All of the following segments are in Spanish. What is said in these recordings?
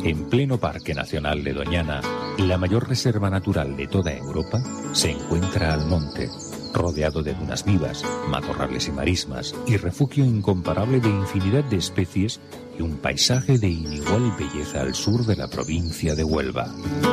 En pleno Parque Nacional de Doñana, la mayor reserva natural de toda Europa, se encuentra Almonte, rodeado de dunas vivas, matorrales y marismas, y refugio incomparable de infinidad de especies y un paisaje de inigual belleza al sur de la provincia de Huelva.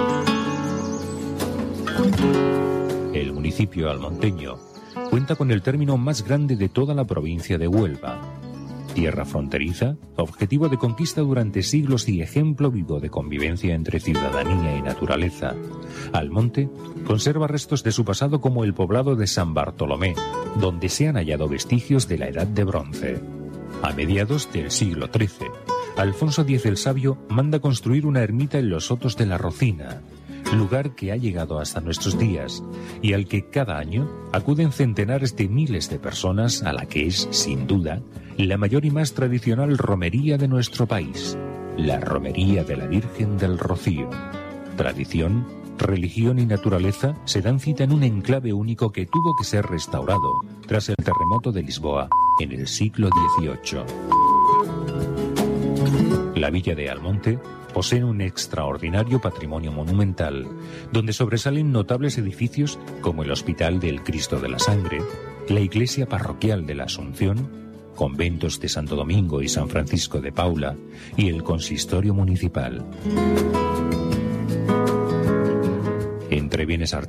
El municipio almonteño cuenta con el término más grande de toda la provincia de Huelva. Tierra fronteriza, objetivo de conquista durante siglos y ejemplo vivo de convivencia entre ciudadanía y naturaleza, Almonte conserva restos de su pasado como el poblado de San Bartolomé, donde se han hallado vestigios de la Edad de Bronce. A mediados del siglo XIII, Alfonso X el Sabio manda construir una ermita en los Sotos de la Rocina, lugar que ha llegado hasta nuestros días y al que cada año acuden centenares de miles de personas, a la que es, sin duda, la mayor y más tradicional romería de nuestro país, la Romería de la Virgen del Rocío. Tradición, religión y naturaleza se dan cita en un enclave único que tuvo que ser restaurado tras el terremoto de Lisboa en el siglo XVIII. La villa de Almonte posee un extraordinario patrimonio monumental, donde sobresalen notables edificios como el Hospital del Cristo de la Sangre, la Iglesia Parroquial de la Asunción, conventos de Santo Domingo y San Francisco de Paula y el Consistorio Municipal. Entre bienes artísticos